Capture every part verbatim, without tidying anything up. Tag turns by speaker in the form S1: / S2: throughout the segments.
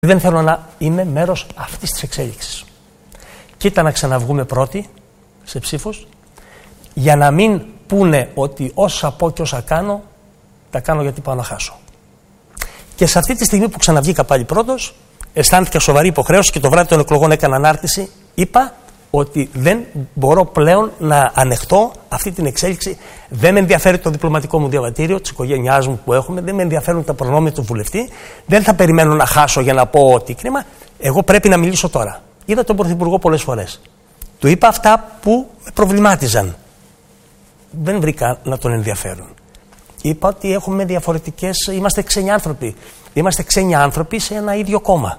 S1: Δεν θέλω να είμαι μέρος αυτής της εξέλιξης. Κοίτα να ξαναβγούμε πρώτοι σε ψήφους, για να μην πούνε ότι όσα πω και όσα κάνω, τα κάνω γιατί πάω να χάσω. Και σε αυτή τη στιγμή που ξαναβγήκα πάλι πρώτος, αισθάνθηκα σοβαρή υποχρέωση και το βράδυ των εκλογών έκανα ανάρτηση. Είπα ότι δεν μπορώ πλέον να ανεχτώ αυτή την εξέλιξη. Δεν με ενδιαφέρει το διπλωματικό μου διαβατήριο, της οικογένειάς μου που έχουμε, δεν με ενδιαφέρουν τα προνόμια του βουλευτή. Δεν θα περιμένω να χάσω για να πω ότι κρίμα. Εγώ πρέπει να μιλήσω τώρα. Είδα τον Πρωθυπουργό πολλές φορές. Του είπα αυτά που με προβλημάτιζαν. Δεν βρήκα να τον ενδιαφέρουν. Είπα ότι έχουμε διαφορετικές, είμαστε ξένοι άνθρωποι. Είμαστε ξένοι άνθρωποι σε ένα ίδιο κόμμα.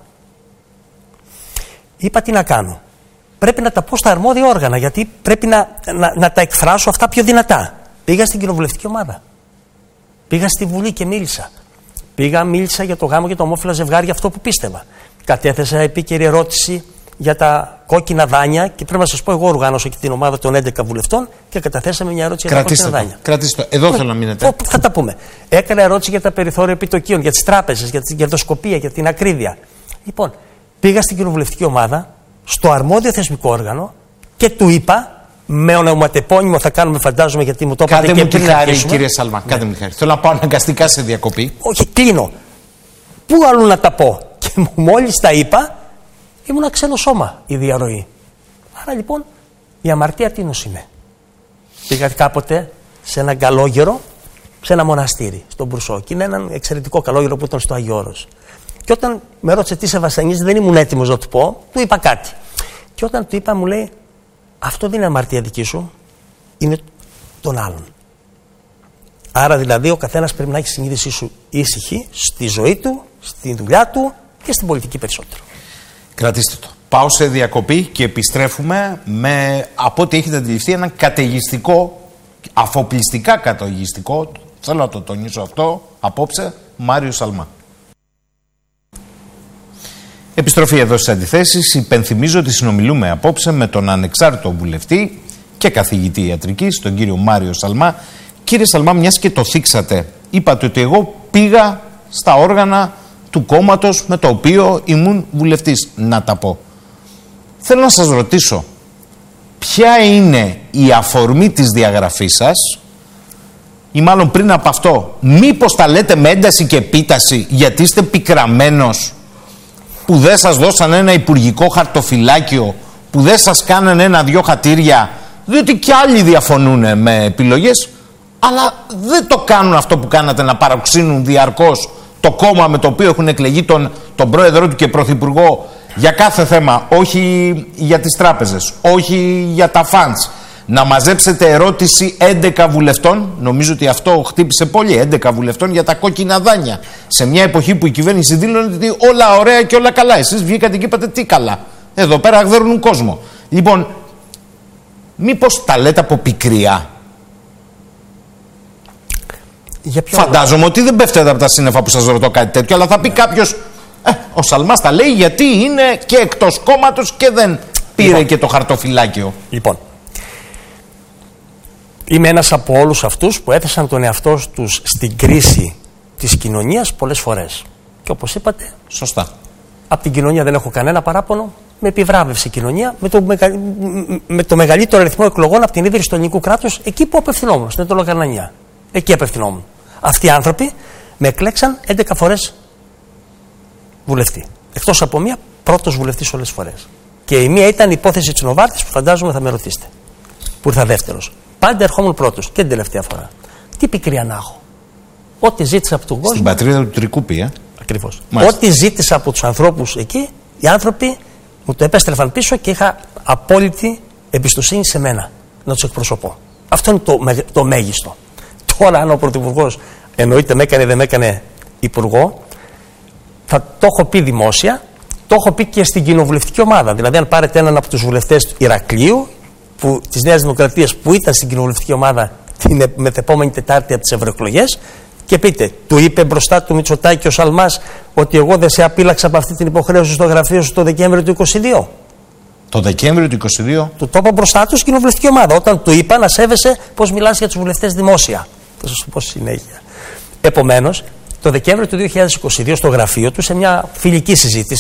S1: Είπα τι να κάνω. Πρέπει να τα πω στα αρμόδια όργανα, γιατί πρέπει να, να, να τα εκφράσω αυτά πιο δυνατά. Πήγα στην κοινοβουλευτική ομάδα. Πήγα στη Βουλή και μίλησα. Πήγα, μίλησα για το γάμο και το ομόφυλα ζευγάρι, για αυτό που πίστευα. Κατέθεσα επίκαιρη ερώτηση για τα κόκκινα δάνεια και πρέπει να σας πω, εγώ οργάνωσα και την ομάδα των έντεκα βουλευτών και καταθέσαμε μια ερώτηση
S2: κρατήστε
S1: για τα κόκκινα
S2: το,
S1: δάνεια.
S2: Κρατήστε το. Εδώ Ό, θέλω να μείνετε.
S1: Ό, θα τα πούμε. Έκανα ερώτηση για τα περιθώρια επιτοκίων, για τις τράπεζες, για την κερδοσκοπία, για την ακρίβεια. Λοιπόν, πήγα στην κοινοβουλευτική ομάδα, στο αρμόδιο θεσμικό όργανο και του είπα, με ονοματεπώνυμο θα κάνουμε, φαντάζομαι, γιατί μου το είπατε και πριν.
S2: Κάντε μου τη χάρη, κύριε Σαλμά. Ναι. Κάντε μου τη χάρη. Θέλω να πάω αναγκαστικά σε διακοπή.
S1: Όχι, κλείνω. Πού αλλού να τα πω? Και μόλις τα είπα, ήμουν ξένο σώμα η διαρροή. Άρα λοιπόν η αμαρτία τίνος είναι. Πήγα κάποτε σε έναν καλόγερο, σε ένα μοναστήρι, στον Μπουρσό. Και είναι έναν εξαιρετικό καλόγερο που ήταν στο Άγιο Όρος. Και όταν με ρώτησε τι σε βασανίζει, δεν ήμουν έτοιμος να του πω, του είπα κάτι. Και όταν του είπα, μου λέει, αυτό δεν είναι αμαρτία δική σου, είναι των άλλων. Άρα δηλαδή ο καθένας πρέπει να έχει συνείδησή σου ήσυχη στη ζωή του, στη δουλειά του και στην πολιτική περισσότερο.
S2: Κρατήστε το. Πάω σε διακοπή και επιστρέφουμε με, από ό,τι έχετε αντιληφθεί, έναν καταιγιστικό, αφοπλιστικά καταιγιστικό, θέλω να το τονίσω αυτό, απόψε, Μάριο Σαλμά. Επιστροφή εδώ στις αντιθέσεις. Υπενθυμίζω ότι συνομιλούμε απόψε με τον ανεξάρτητο βουλευτή και καθηγητή ιατρικής, τον κύριο Μάριο Σαλμά. Κύριε Σαλμά, μιας και το θίξατε, είπατε ότι εγώ πήγα στα όργανα του κόμματος με το οποίο ήμουν βουλευτής. Να τα πω. Θέλω να σας ρωτήσω, ποια είναι η αφορμή της διαγραφής σας, ή μάλλον πριν από αυτό, μήπως τα λέτε με ένταση και επίταση γιατί είστε πικραμένος που δεν σας δώσαν ένα υπουργικό χαρτοφυλάκιο, που δεν σας κάνανε ένα-δυο χατήρια, διότι κι άλλοι διαφωνούν με επιλογές, αλλά δεν το κάνουν αυτό που κάνατε, να παροξύνουν διαρκώς το κόμμα με το οποίο έχουν εκλεγεί τον, τον πρόεδρό του και πρωθυπουργό για κάθε θέμα, όχι για τις τράπεζες, όχι για τα φαντς. Να μαζέψετε ερώτηση έντεκα βουλευτών, νομίζω ότι αυτό χτύπησε πολύ, έντεκα βουλευτών για τα κόκκινα δάνεια. Σε μια εποχή που η κυβέρνηση δήλωνε ότι όλα ωραία και όλα καλά. Εσείς βγήκατε και είπατε τι καλά. Εδώ πέρα αγδέρνουν κόσμο. Λοιπόν, μήπως τα λέτε από πικρία?
S1: Για ποιο
S2: Φαντάζομαι
S1: λόγο?
S2: ότι δεν πέφτετε από τα σύννεφα που σας ρωτώ κάτι τέτοιο, αλλά θα πει κάποιος, ε, ο Σαλμάς τα λέει γιατί είναι και εκτός κόμματος και δεν πήρε λοιπόν και το χαρτοφυλάκιο.
S1: Λοιπόν, είμαι ένας από όλους αυτούς που έθεσαν τον εαυτό τους στην κρίση της κοινωνίας πολλές φορές. Και όπως είπατε,
S2: σωστά.
S1: Από την κοινωνία δεν έχω κανένα παράπονο. Με επιβράβευσε η κοινωνία με το, μεγα... με το μεγαλύτερο αριθμό εκλογών από την ίδρυση του ελληνικού κράτους, εκεί που απευθυνόμουν, στην Ετωλοκαρνανία. Εκεί απευθυνόμουν. Αυτοί οι άνθρωποι με εκλέξαν έντεκα φορές βουλευτή. Εκτός από μία, πρώτος βουλευτής όλες τις φορές. Και η μία ήταν η υπόθεση της Νοβάρτης, που φαντάζομαι θα με ρωτήσετε. Που ήρθα δεύτερος. Πάντα ερχόμουν πρώτος και την τελευταία φορά. Τι πικρία να έχω. Ό,τι ζήτησα από τον κόσμο.
S2: Στην πατρίδα του Τρικούπη, ε.
S1: Ακριβώς. Ό,τι ζήτησα από τους ανθρώπους εκεί, οι άνθρωποι μου το επέστρεφαν πίσω και είχα απόλυτη εμπιστοσύνη σε μένα να τους εκπροσωπώ. Αυτό είναι το, το μέγιστο. Τώρα, αν ο Πρωθυπουργός εννοείται με έκανε ή δεν με έκανε υπουργό, θα το έχω πει δημόσια, το έχω πει και στην κοινοβουλευτική ομάδα. Δηλαδή, αν πάρετε έναν από τους βουλευτές του Ηρακλείου, που, της Νέας Δημοκρατίας, που ήταν στην κοινοβουλευτική ομάδα την μεθεπόμενη Τετάρτη από τις ευρωεκλογές, και πείτε, του είπε μπροστά του Μητσοτάκη ο Σαλμάς ότι εγώ δεν σε απείλαξα από αυτή την υποχρέωση στο γραφείο σου το Δεκέμβριο του είκοσι δύο.
S2: Το Δεκέμβριο του είκοσι δύο.
S1: Του το είπα μπροστά του στην κοινοβουλευτική ομάδα. Όταν του είπα να σέβεσαι πώς μιλάς για τους βουλευτές δημόσια. Θα σας το πω συνέχεια. Επομένως, το Δεκέμβριο του δύο χιλιάδες είκοσι δύο στο γραφείο του, σε μια φιλική συζήτηση,